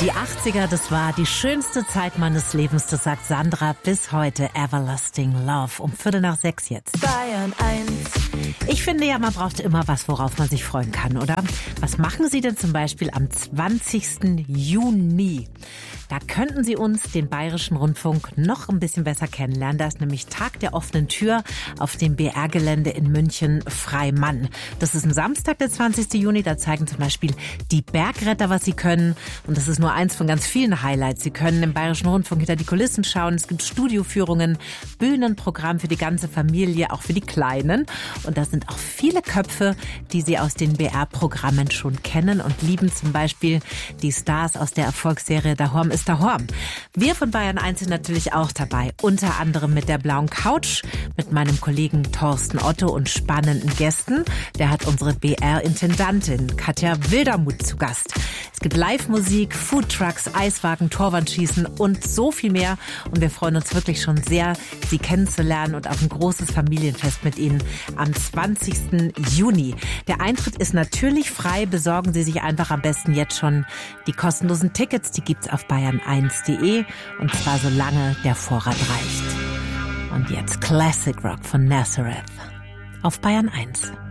Die 80er, das war die schönste Zeit meines Lebens, das sagt Sandra bis heute. Everlasting Love, um 5:45 jetzt. Bayern 1. Ich finde ja, man braucht immer was, worauf man sich freuen kann, oder? Was machen Sie denn zum Beispiel am 20. Juni? Da könnten Sie uns, den Bayerischen Rundfunk, noch ein bisschen besser kennenlernen. Da ist nämlich Tag der offenen Tür auf dem BR-Gelände in München Freimann. Das ist ein Samstag, der 20. Juni. Da zeigen zum Beispiel die Bergretter, was sie können. Und das ist nur eins von ganz vielen Highlights. Sie können im Bayerischen Rundfunk hinter die Kulissen schauen. Es gibt Studioführungen, Bühnenprogramm für die ganze Familie, auch für die Kleinen. Und da sind auch viele Köpfe, die Sie aus den BR-Programmen schon kennen und lieben. Zum Beispiel die Stars aus der Erfolgsserie Dahorm ist Dahorm. Wir von Bayern 1 sind natürlich auch dabei. Unter anderem mit der blauen Couch, mit meinem Kollegen Thorsten Otto und spannenden Gästen. Der hat unsere BR-Intendantin Katja Wildermuth zu Gast. Es gibt Live-Musik, Foodtrucks, Eiswagen, Torwandschießen und so viel mehr. Und wir freuen uns wirklich schon sehr, Sie kennenzulernen und auf ein großes Familienfest mit Ihnen am 20. Juni. Der Eintritt ist natürlich frei. Besorgen Sie sich einfach am besten jetzt schon die kostenlosen Tickets. Die gibt's auf bayern1.de und zwar solange der Vorrat reicht. Und jetzt Classic Rock von Nazareth auf Bayern 1.